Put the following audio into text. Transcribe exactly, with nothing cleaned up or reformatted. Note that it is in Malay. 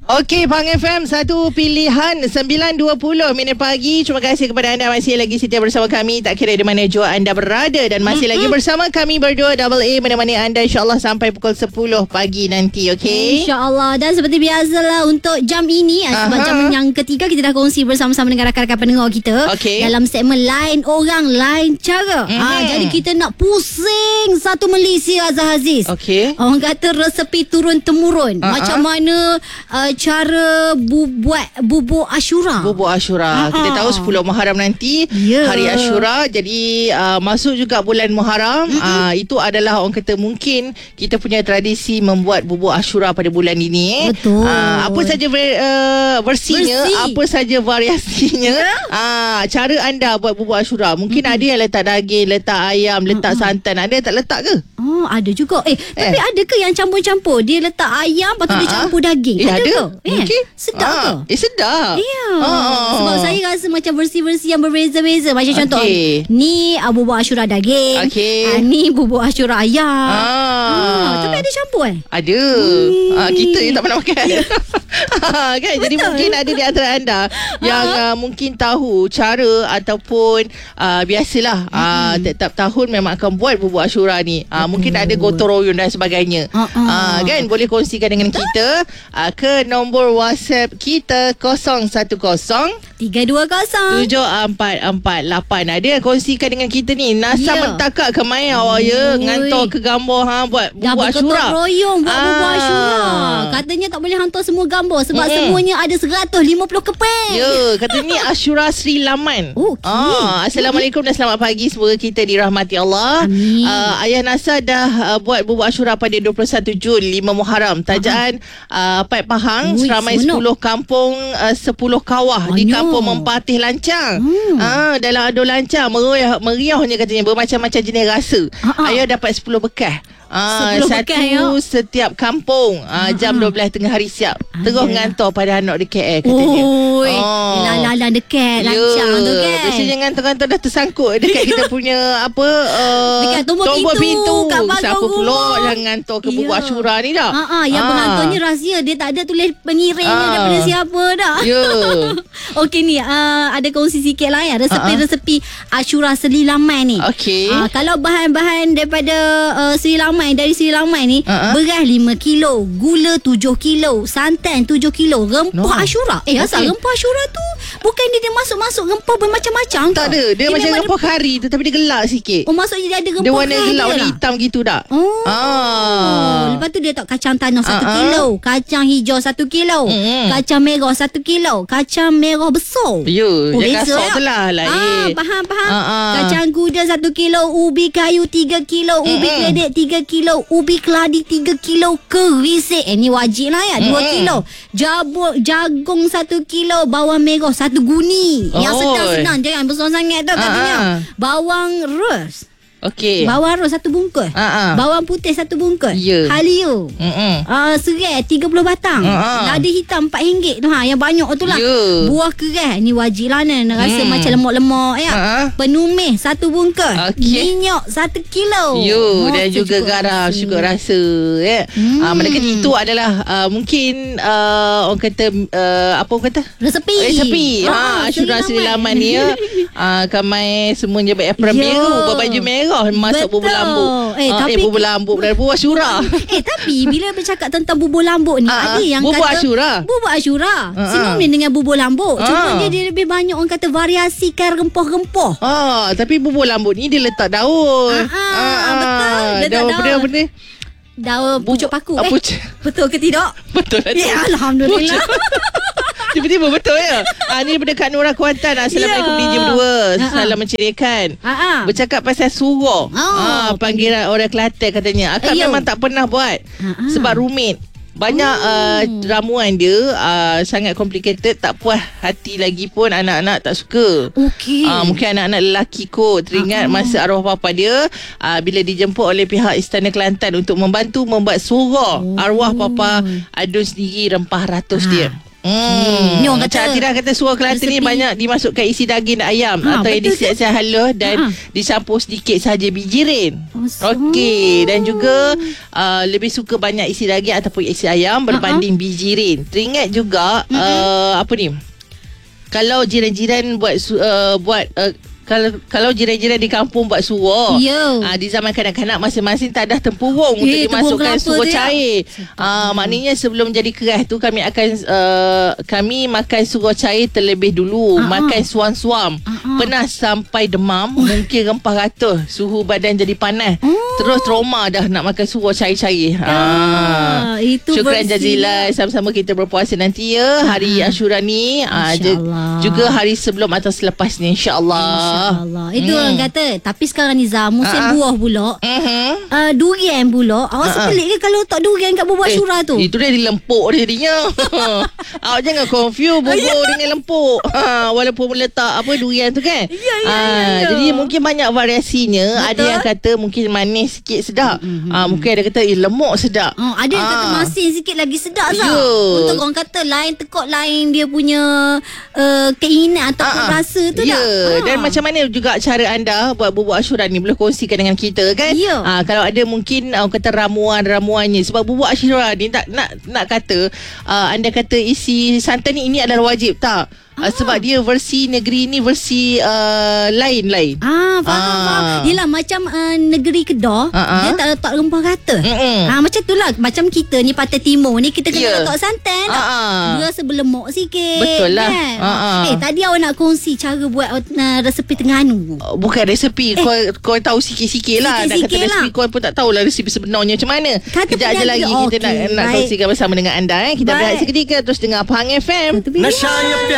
Okey, Pang F M, satu pilihan sembilan dua puluh minit pagi. Terima kasih kepada anda masih lagi setia bersama kami. Tak kira di mana jua anda berada. Dan masih mm-hmm. lagi bersama kami berdua Double A menemani anda insyaAllah sampai pukul sepuluh pagi nanti. Okey, InsyaAllah. Dan seperti biasalah untuk jam ini, uh, sebab jam yang ketiga kita dah kongsi bersama-sama dengan rakan-rakan pendengar kita okay. dalam segmen Lain Orang Lain Cara. mm. ha, Jadi kita nak pusing satu Malaysia, Azhar Aziz. okay. Orang kata resepi turun-temurun. uh-huh. Macam mana uh, cara bu- buat bubur Ashura. Bubur Ashura. Uh-huh. Kita tahu sepuluh Muharram nanti yeah. hari Ashura. Jadi uh, masuk juga bulan Muharram. mm-hmm. uh, Itu adalah orang kata mungkin kita punya tradisi membuat bubur Ashura pada bulan ini. eh. Betul. uh, Apa saja ver- uh, versinya, Versi. apa saja variasinya. yeah. uh, Cara anda buat bubur Ashura. Mungkin mm-hmm. ada yang letak daging, letak ayam, letak mm-hmm. santan. Ada yang tak letak ke? Oh, ada juga. Eh, tapi eh. ada ke yang campur-campur? Dia letak ayam, lepas tu dia campur daging. Eh, ada, ada ke? Eh, mungkin. sedap ah. ke? Eh, sedap. Ya. ah. Sebab saya rasa macam versi-versi yang berbeza-beza. Macam okay. contoh, ni uh, bubur Ashura daging. Okay. Uh, ni bubur Ashura ayam. Ah. Ah, tapi ada campur eh? Ada. Ah, kita yang tak pernah makan. Kan? Jadi mungkin ada di antara anda yang uh, mungkin tahu cara ataupun uh, biasalah uh, tiap-tiap tahun memang akan buat bubur Ashura ni. Uh, mungkin ada gotong royong dan sebagainya. Uh, uh. Uh, kan? Boleh kongsikan dengan kita uh, ke nombor WhatsApp kita kosong satu kosong tiga dua kosong tujuh empat empat lapan. Ada yang kongsikan dengan kita ni. Nasa yeah. mentakak ke main awak ya. Ngantor ke gambar ha, buat bubur Ashura. Gotong royong buat ah. bubur Ashura. Katanya tak boleh hantar semua gambar sebab mm. semuanya ada seratus lima puluh keping. Ya, kata ni Ashura Sri Laman. Okay. Ah, Assalamualaikum dan selamat pagi. Semoga kita dirahmati Allah. Amin. Uh, Ayah Nasa dah uh, buat bubur Ashura pada dua puluh satu Jun, lima Muharram. Tajaan uh, Paip Pahang. Ui, seramai seronok. sepuluh kampung, uh, sepuluh kawah. Banyak. Di kampung Mempatih Lancang. Hmm. Ah, dalam adu lancang meriah, meriahnya katanya bermacam-macam jenis rasa. Uh-huh. Ayah dapat sepuluh bekas. Ah, satu bekas, setiap kampung. ah, Jam dua belas tengah hari siap. Terus ngantor pada anak di K L katanya. Oi, oh. Lala-lala dekat Lancang tu kan. Biasanya ngantor-ngantor dah tersangkut dekat kita punya apa uh, dekat tombol, tombol pintu, pintu siapa pula yang ngantor ke bubur Ashura ni dah. Ha ah, yang ah. pengantornya rahsia. Dia tak ada tulis pengirimnya ah. daripada siapa dah. Ya. Yeah. Okey ni uh, ada kongsi sikit lah ya. Resepi-resepi Ashura Sri Laman ni. Okey. Uh, kalau bahan-bahan daripada uh, Sri Laman, dari Sri Laman ni, uh-huh. beras lima kilo, gula tujuh kilo, santan tujuh kilo, rempah no. Ashura. Eh, okay. asal rempah Ashura tu bukan dia, dia masuk-masuk rempah bermacam-macam tak ada. Dia, dia macam rempah kari tu tapi dia gelap sikit. Oh, maksudnya dia ada rempah dia warna kari. Dia warna gelap, hitam gitu tak? Oh. Ah. Lepas tu dia tak kacang tanah satu uh-huh. kilo, kacang hijau satu kilo, mm-hmm. kacang merah satu kilo, kacang merah besar. Ya, oh, yang kasar tu lah lain. Ah, faham, faham. Uh-huh. Kacang kuda satu kilo, ubi kayu tiga kilo, ubi mm-hmm. keledek tiga kilo, ubi keladi tiga kilo, kerisik. Eh, ni wajib lah ya, dua mm-hmm. kilo. Jabuk, jagung satu kilo, bawang merah satu guni. Yang oh. sedang-sedang, jangan besar sangat tu katanya. Uh-huh. Bawang ros. Okey. Bawang ros satu bungkus. Uh-huh. Bawang putih satu bungkus. Yeah. Halio. Uh-huh. Uh, serai tiga puluh batang. Uh-huh. Lada hitam empat ringgit tu ha, yang banyak tu lah. Yeah. Buah keras ni wajib lah ni. Rasa hmm. macam lemak-lemak ya. Uh-huh. Penumis satu bungkus. Okay. Minyak satu kilo. Yo, dan juga garam syukur rasa ya. Hmm. Uh, Mereka itu adalah uh, mungkin uh, orang kata uh, apa orang kata? Resepi. Resepi. Ha, Ashura Sri Laman ni ya. Uh, kamai semuanya berakhiran biru, berbaju merah. Masak bubur lambuk. Eh, uh, tapi eh bubur lambuk dan bubur Ashura. eh, tapi bila bercakap tentang bubur lambuk ni, uh, ada yang bubur kata Ashura. Bubur Ashura. Uh, Sinonim dengan bubur lambuk. Uh. Cuma dia, dia lebih banyak orang kata variasikan rempah-rempah. Ah, tapi bubur lambuk ni dia letak daun. Ah, uh, uh, betul. Letak daun. daun. Benda-benda. Daun pucuk paku. Uh, eh. pucuk. Betul ke tidak? Betul lah. Ya, alhamdulillah. Tiba-tiba betul ya. Ah, ni daripada Kak Nura Kuantan. Assalamualaikum D J berdua. Salam menceriakan. Bercakap pasal surau. Ah, panggilan orang Kelantan katanya. Akak Ayo. memang tak pernah buat. Ha-ha. Sebab rumit. Banyak oh. uh, ramuan dia uh, sangat complicated. Tak puas hati lagi pun anak-anak tak suka. Okey. Uh, mungkin anak-anak lelaki kot teringat uh-huh. masa arwah bapa dia uh, bila dijemput oleh pihak Istana Kelantan untuk membantu membuat surau oh. arwah papa adun sendiri rempah ratus ha. dia. Hmm. Ni orang Macam kata Atira kata suara Kelantan ni resepi. banyak dimasukkan isi daging dan ayam Ha, atau yang betul ke? disiap-siap halus dan Ha. dicampur sedikit saja biji rin. Oh, so- Okey, dan juga uh, lebih suka banyak isi daging ataupun isi ayam berbanding biji rin. Teringat juga uh, apa ni? Kalau jiran-jiran buat su- uh, buat uh, kalau kalau jiran-jiran di kampung buat suruh, Yo. uh, di zaman kanak-kanak masing-masing tadah tempurung Eh, untuk tempurung dimasukkan kelapa suruh tu, ya? cair. Uh, maknanya sebelum jadi keras tu kami akan uh, kami makan suruh cair terlebih dulu, Ah, makan suam-suam. Ah, ah. Pernah sampai demam, mungkin rempah ratus, suhu badan jadi panas. Oh. Terus trauma dah nak makan suruh cair-cair. Ah, itu Syukran versi jazilan, sama-sama kita berpuasa nanti ya hari Ashura ni. Ah, je- InsyaAllah. juga hari sebelum atau selepasnya insya-Allah. InsyaAllah. Itu Hmm. orang kata. Tapi sekarang ni Zah, musim Ah, ah. buah pula. Mhm. Uh, durian pula. Awak rasa Ah, ah. pelik ke kalau tak durian kat buah Ashura tu? Itu dia dilempuk dia jadinya. Awak jangan confuse bubur dengan lempuk. Ha, walaupun meletak apa durian tu kan. Ya, ya, Ah, ya, ya. Jadi mungkin banyak variasinya. Betul. Ada yang kata mungkin manis sikit sedap. Mm-hmm. Ah, mungkin ada kata eh, lemuk sedap. Oh, ada yang kata Ah. masin sikit lagi sedap Zah. Ya. Untuk orang kata lain tekok lain dia punya uh, keinginan ataupun Ah, ah. rasa tu ya. tak. Ah. Dan macam mana juga cara anda buat bubur Ashura ni boleh kongsikan dengan kita kan? Ya. Ah, kalau ada mungkin orang kata ramuan-ramuannya sebab bubur Ashura ni tak nak nak kata ah, anda kata isi santan ni ini adalah wajib tak? Ah. Sebab dia versi negeri ni versi uh, lain-lain. Ah, faham, Ah. faham. Yelah macam uh, negeri Kedah, Ah, ah. dia tak letak rempah rata. Mm-mm. Ah, macam tu lah. Macam kita ni Pantai Timur ni, kita kena Ya. letak santan tak? Ah, ah. Dia rasa berlemak sikit. Betul lah. Kan? Ah, ah. Eh, tadi awak nak kongsi cara buat uh, resepi Terengganu. Uh, Bukan resepi eh. kau, kau tahu sikit-sikit lah. Nak kata Sikit-sikit resepi lah. kau pun tak tahulah resepi sebenarnya macam mana. Kata Kejap je peniaga. lagi kita Okey, nak, nak baik. kongsikan bersama dengan anda. Eh. Kita Baik. berehat seketika terus dengar Pahang F M. Itu bila? Nashanya